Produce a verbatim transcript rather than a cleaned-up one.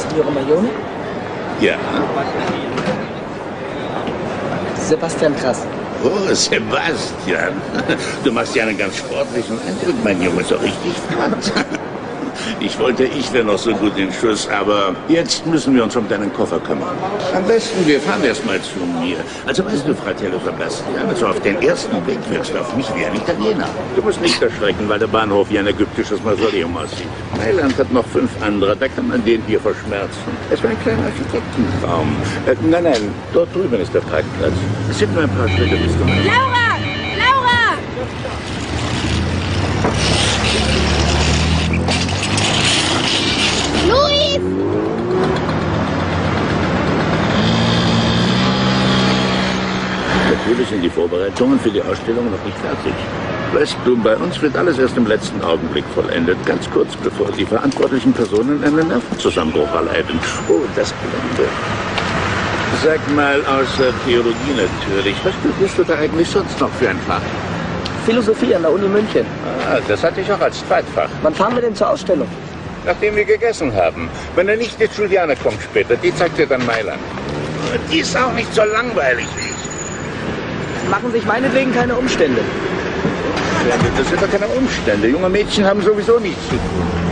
Signore Marione? Ja. Sebastian Krass. Oh, Sebastian. Du machst ja einen ganz sportlichen Eindruck, mein Junge, so richtig flott. Ich wollte, ich wäre noch so gut in Schuss, aber jetzt müssen wir uns um deinen Koffer kümmern. Am besten, wir fahren erst mal zu mir. Also weißt du, Fratello Sebastian, also auf den ersten Blick wirkst du auf mich wie ein Italiener. Du musst nicht erschrecken, weil der Bahnhof wie ein ägyptisches Mausoleum aussieht. Mailand hat noch fünf andere, da kann man den hier verschmerzen. Es war ein kleiner Architektentraum. Äh, nein, nein, dort drüben ist der Parkplatz. Es sind nur ein paar Schritte bis zum... Laura! Laura! Luis! Natürlich sind die Vorbereitungen für die Ausstellung noch nicht fertig. Weißt du, bei uns wird alles erst im letzten Augenblick vollendet, ganz kurz bevor die verantwortlichen Personen einen Nervenzusammenbruch erleiden. Oh, das Gelände. Sag mal, außer Theologie natürlich, was studierst du da eigentlich sonst noch für ein Fach? Philosophie an der Uni München. Ah, das hatte ich auch als Zweitfach. Wann fahren wir denn zur Ausstellung? Nachdem wir gegessen haben. Wenn er nicht jetzt Juliane kommt später, die zeigt dir dann Mailand. Die ist auch nicht so langweilig wie ich. Machen sich meinetwegen keine Umstände. Das sind doch keine Umstände. Junge Mädchen haben sowieso nichts zu tun.